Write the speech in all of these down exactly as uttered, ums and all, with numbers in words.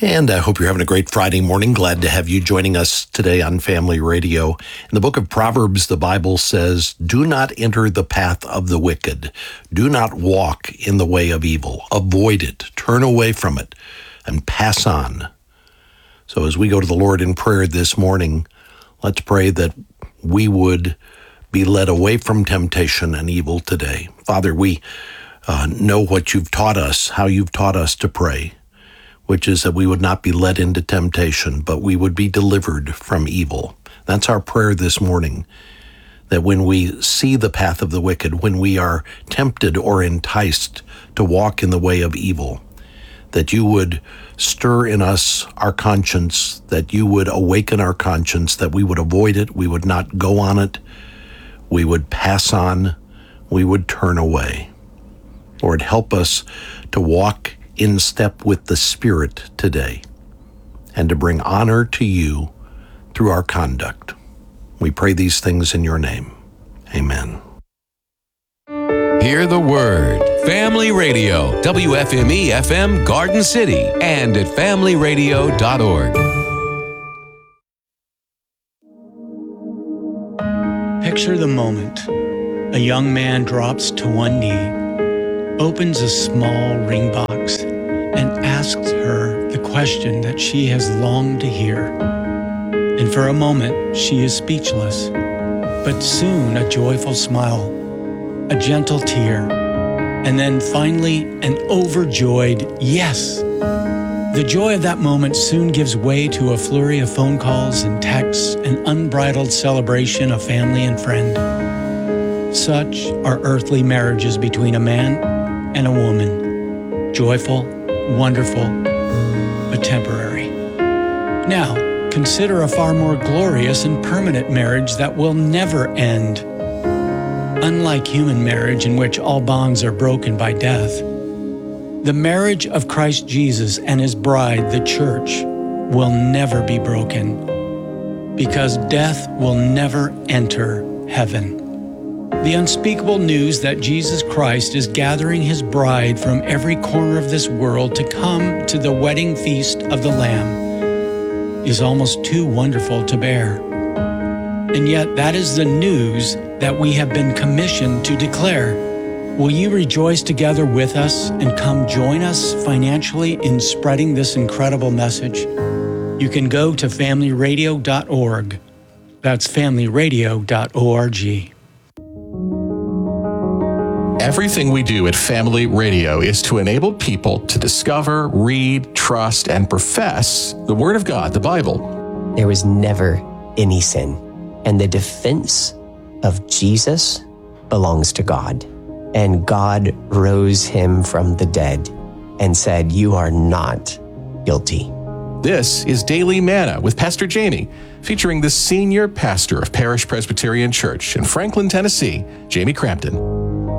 And I hope you're having a great Friday morning. Glad to have you joining us today on Family Radio. In the book of Proverbs, the Bible says, "Do not enter the path of the wicked. Do not walk in the way of evil. Avoid it, turn away from it, and pass on." So as we go to the Lord in prayer this morning, let's pray that we would be led away from temptation and evil today. Father, we uh, know what you've taught us, how you've taught us to pray, which is that we would not be led into temptation, but we would be delivered from evil. That's our prayer this morning, that when we see the path of the wicked, when we are tempted or enticed to walk in the way of evil, that you would stir in us our conscience, that you would awaken our conscience, that we would avoid it, we would not go on it, we would pass on, we would turn away. Lord, help us to walk in step with the Spirit today, and to bring honor to you through our conduct. We pray these things in your name. Amen. Hear the word. Family Radio, W F M E F M Garden City, and at family radio dot org. Picture the moment. A young man drops to one knee, opens a small ring box, and asks her the question that she has longed to hear. And for a moment, she is speechless. But soon a joyful smile, a gentle tear, and then finally an overjoyed yes. The joy of that moment soon gives way to a flurry of phone calls and texts, an unbridled celebration of family and friend. Such are earthly marriages between a man and a woman, joyful, wonderful, but temporary. Now, consider a far more glorious and permanent marriage that will never end. Unlike human marriage, in which all bonds are broken by death, the marriage of Christ Jesus and his bride, the church, will never be broken, because death will never enter heaven. The unspeakable news that Jesus Christ is gathering his bride from every corner of this world to come to the wedding feast of the Lamb is almost too wonderful to bear. And yet that is the news that we have been commissioned to declare. Will you rejoice together with us and come join us financially in spreading this incredible message? You can go to family radio dot org. That's family radio dot org. Everything we do at Family Radio is to enable people to discover, read, trust, and profess the Word of God, the Bible. There was never any sin, and the defense of Jesus belongs to God. And God rose him from the dead and said, "You are not guilty." This is Daily Manna with Pastor Jamie, featuring the senior pastor of Parish Presbyterian Church in Franklin, Tennessee, Jamie Crampton.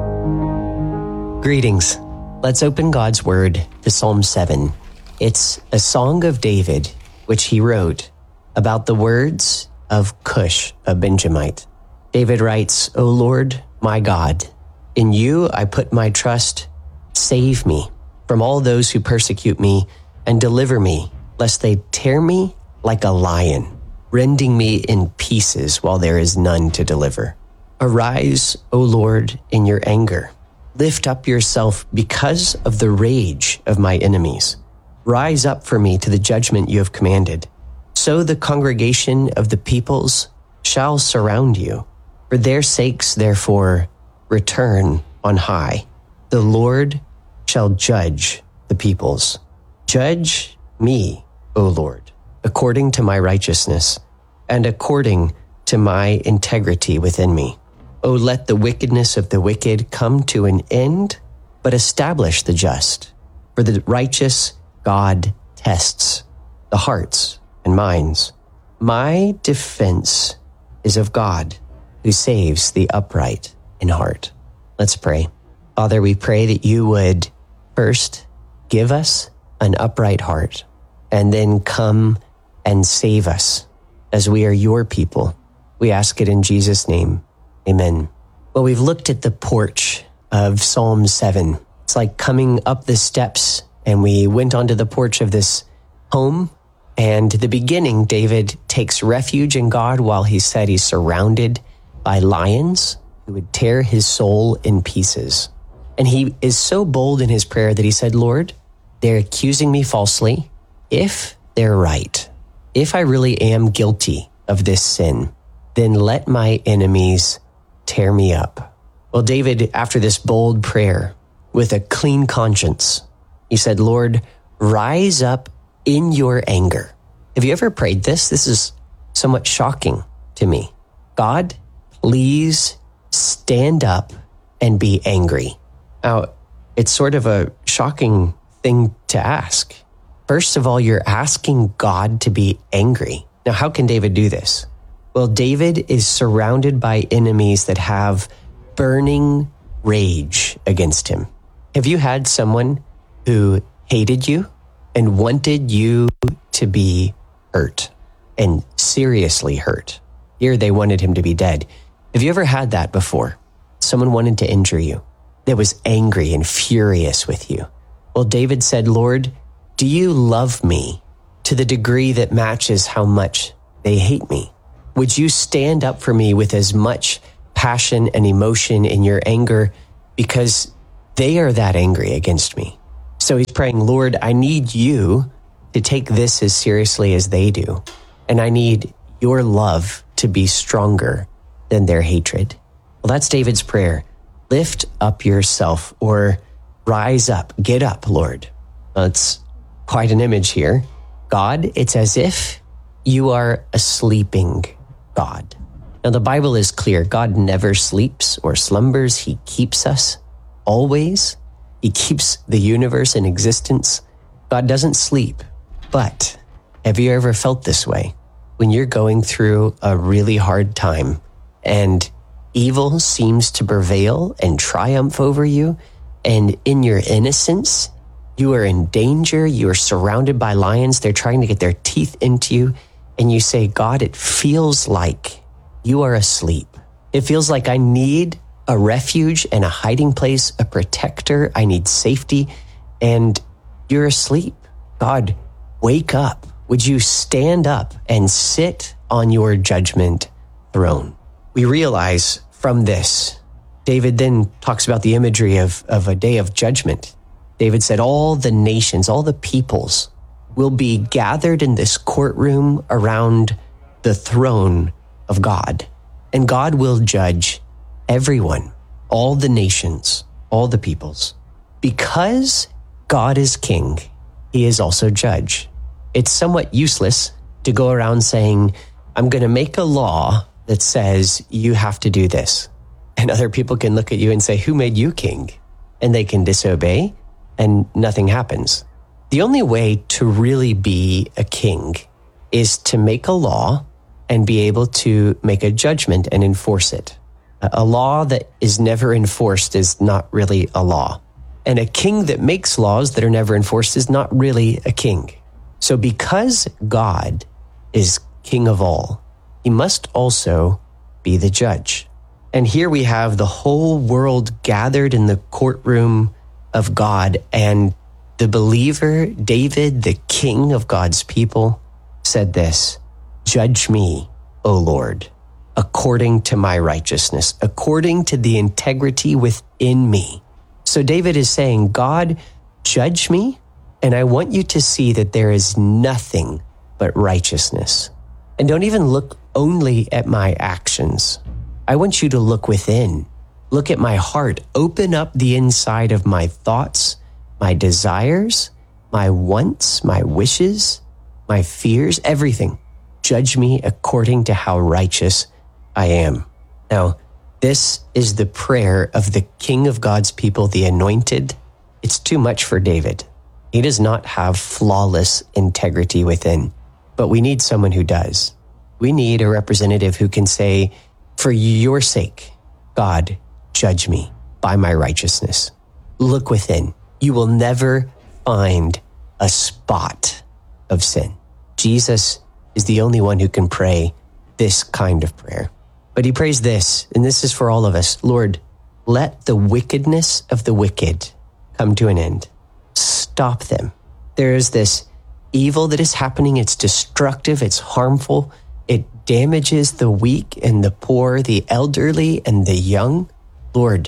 Greetings. Let's open God's Word to Psalm seven. It's a song of David, which he wrote about the words of Cush, a Benjamite. David writes, "O Lord, my God, in you I put my trust. Save me from all those who persecute me, and deliver me, lest they tear me like a lion, rending me in pieces while there is none to deliver. Arise, O Lord, in your anger. Lift up yourself because of the rage of my enemies. Rise up for me to the judgment you have commanded. So the congregation of the peoples shall surround you. For their sakes, therefore, return on high. The Lord shall judge the peoples. Judge me, O Lord, according to my righteousness and according to my integrity within me. O let the wickedness of the wicked come to an end, but establish the just. For the righteous God tests the hearts and minds. My defense is of God, who saves the upright in heart." Let's pray. Father, we pray that you would first give us an upright heart, and then come and save us as we are your people. We ask it in Jesus' name. Amen. Well, we've looked at the porch of Psalm seven. It's like coming up the steps, and we went onto the porch of this home. And the beginning, David takes refuge in God while he said he's surrounded by lions who would tear his soul in pieces. And he is so bold in his prayer that he said, Lord, they're accusing me falsely. If they're right, if I really am guilty of this sin, then let my enemies tear me up. Well, David, after this bold prayer with a clean conscience, he said, Lord, rise up in your anger. Have you ever prayed this? This is somewhat shocking to me. God, please stand up and be angry. Now, it's sort of a shocking thing to ask. First of all, you're asking God to be angry. Now, how can David do this? Well, David is surrounded by enemies that have burning rage against him. Have you had someone who hated you and wanted you to be hurt and seriously hurt? Here, they wanted him to be dead. Have you ever had that before? Someone wanted to injure you, that was angry and furious with you. Well, David said, Lord, do you love me to the degree that matches how much they hate me? Would you stand up for me with as much passion and emotion in your anger because they are that angry against me? So he's praying, Lord, I need you to take this as seriously as they do. And I need your love to be stronger than their hatred. Well, that's David's prayer. Lift up yourself, or rise up, get up, Lord. Well, it's quite an image here. God, it's as if you are a sleeping God. Now, the Bible is clear. God never sleeps or slumbers. He keeps us always. He keeps the universe in existence. God doesn't sleep. But have you ever felt this way? When you're going through a really hard time and evil seems to prevail and triumph over you, and in your innocence, you are in danger, you are surrounded by lions, they're trying to get their teeth into you, and you say, God, it feels like you are asleep. It feels like I need a refuge and a hiding place, a protector, I need safety, and you're asleep. God, wake up. Would you stand up and sit on your judgment throne? We realize from this, David then talks about the imagery of, of a day of judgment. David said, all the nations, all the peoples will be gathered in this courtroom around the throne of God. And God will judge everyone, all the nations, all the peoples. Because God is king, he is also judge. It's somewhat useless to go around saying, I'm going to make a law that says you have to do this. And other people can look at you and say, who made you king? And they can disobey and nothing happens. The only way to really be a king is to make a law and be able to make a judgment and enforce it. A law that is never enforced is not really a law. And a king that makes laws that are never enforced is not really a king. So because God is king of all, he must also be the judge. And here we have the whole world gathered in the courtroom of God, and the believer, David, the king of God's people, said this, judge me, O Lord, according to my righteousness, according to the integrity within me. So David is saying, God, judge me, and I want you to see that there is nothing but righteousness. And don't even look only at my actions. I want you to look within. Look at my heart. Open up the inside of my thoughts, my desires, my wants, my wishes, my fears, everything. Judge me according to how righteous I am. Now, this is the prayer of the King of God's people, the anointed. It's too much for David. He does not have flawless integrity within, but we need someone who does. We need a representative who can say, for your sake, God, judge me by my righteousness. Look within. You will never find a spot of sin. Jesus is the only one who can pray this kind of prayer. But he prays this, and this is for all of us. Lord, let the wickedness of the wicked come to an end. Stop them. There is this evil that is happening. It's destructive. It's harmful. It damages the weak and the poor, the elderly and the young. Lord,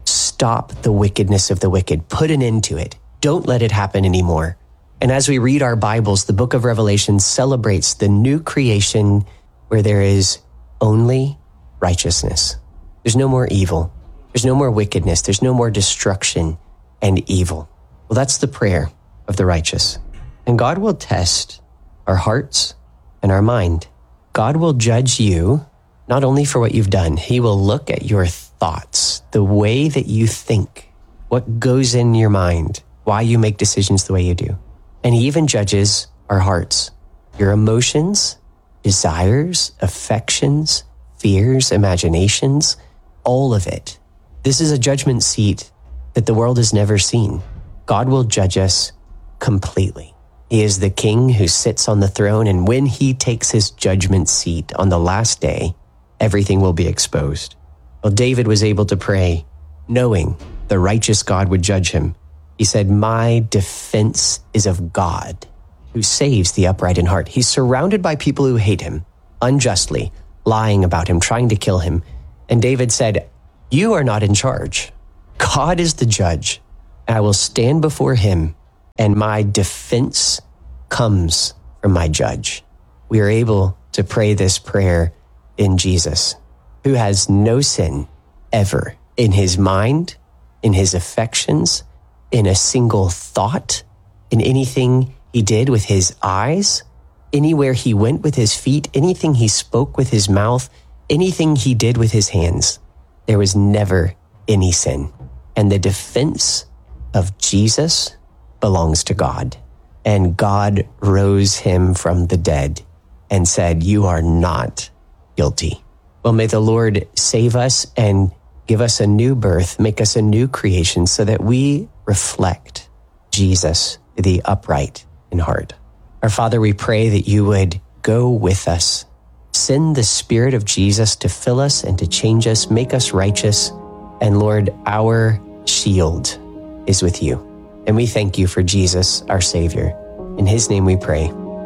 stop the wickedness of the wicked. Put an end to it. Don't let it happen anymore. And as we read our Bibles, the book of Revelation celebrates the new creation where there is only righteousness. There's no more evil. There's no more wickedness. There's no more destruction and evil. Well, that's the prayer of the righteous. And God will test our hearts and our mind. God will judge you not only for what you've done, he will look at your thoughts, the way that you think, what goes in your mind, why you make decisions the way you do. And he even judges our hearts, your emotions, desires, affections, fears, imaginations, all of it. This is a judgment seat that the world has never seen. God will judge us completely. He is the king who sits on the throne, and when he takes his judgment seat on the last day, everything will be exposed. Well, David was able to pray, knowing the righteous God would judge him. He said, my defense is of God, who saves the upright in heart. He's surrounded by people who hate him, unjustly, lying about him, trying to kill him. And David said, you are not in charge. God is the judge. And I will stand before him, and my defense comes from my judge. We are able to pray this prayer in Jesus, who has no sin ever in his mind, in his affections, in a single thought, in anything he did with his eyes, anywhere he went with his feet, anything he spoke with his mouth, anything he did with his hands. There was never any sin. And the defense of Jesus belongs to God. And God rose him from the dead and said, you are not guilty. Well, may the Lord save us and give us a new birth, make us a new creation so that we reflect Jesus, the upright in heart. Our Father, we pray that you would go with us. Send the Spirit of Jesus to fill us and to change us, make us righteous. And Lord, our shield is with you. And we thank you for Jesus, our Savior. In his name we pray.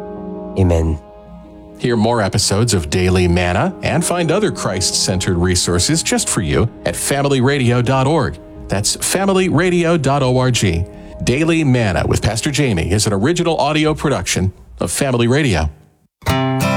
Amen. Hear more episodes of Daily Manna and find other Christ-centered resources just for you at family radio dot org. That's family radio dot org. Daily Manna with Pastor Jamie is an original audio production of Family Radio.